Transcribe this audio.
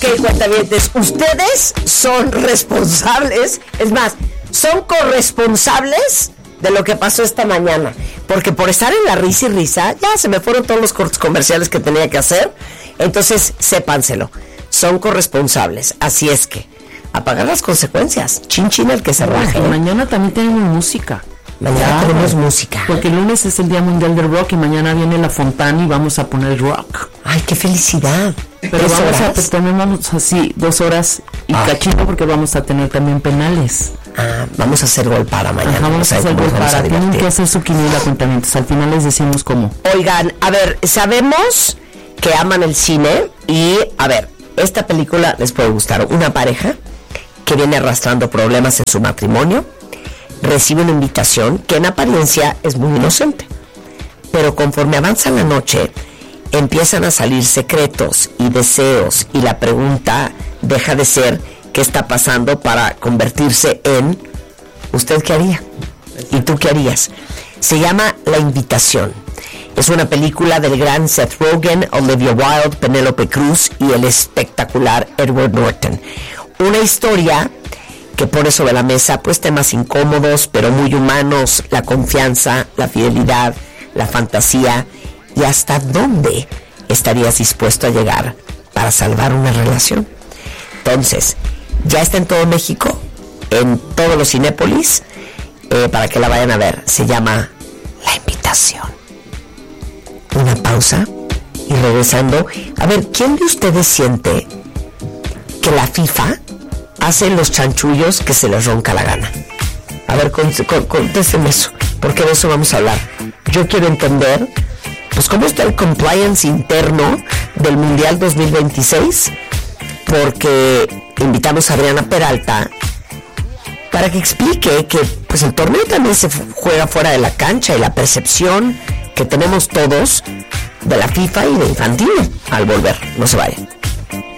Ok, cuentavientes, ustedes son responsables, es más, son corresponsables de lo que pasó esta mañana, porque por estar en la risa y risa, ya se me fueron todos los cortes comerciales que tenía que hacer, entonces sépanselo, son corresponsables, así es que a pagar las consecuencias, chin chin el que se raje. Mañana también tenemos música. Mañana tenemos música. Porque el lunes es el Día Mundial del Rock y mañana viene La Fontana y vamos a poner rock. ¡Ay, qué felicidad! Pero vamos así 2 horas y cachito porque vamos a tener también penales. Vamos a hacer gol para mañana. Vamos a hacer gol para. Tienen que hacer su quiniela, cuentamientos. Al final les decimos cómo. Oigan, a ver, sabemos que aman el cine y, a ver, esta película les puede gustar. Una pareja que viene arrastrando problemas en su matrimonio recibe una invitación que en apariencia es muy inocente, pero conforme avanza la noche empiezan a salir secretos y deseos y la pregunta deja de ser ¿qué está pasando? Para convertirse en ¿usted qué haría? ¿Y tú qué harías? Se llama La Invitación. Es una película del gran Seth Rogen, Olivia Wilde, Penélope Cruz y el espectacular Edward Norton. Una historia que pone sobre la mesa pues temas incómodos pero muy humanos, la confianza, la fidelidad, la fantasía y hasta dónde estarías dispuesto a llegar para salvar una relación. Entonces, ya está en todo México, en todos los Cinépolis, para que la vayan a ver. Se llama La Invitación. Una pausa y regresando, a ver, ¿quién de ustedes siente que la FIFA hace los chanchullos que se les ronca la gana? A ver, contéstenme eso, porque de eso vamos a hablar. Yo quiero entender, pues, cómo está el compliance interno del Mundial 2026, porque invitamos a Adriana Peralta para que explique que, pues, el torneo también se juega fuera de la cancha y la percepción que tenemos todos de la FIFA y de Infantino al volver. No se vayan.